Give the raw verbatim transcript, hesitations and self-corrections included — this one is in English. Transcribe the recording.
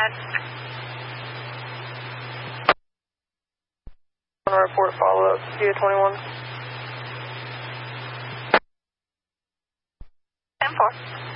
ahead. On a report follow-up, Via twenty-one. ten four.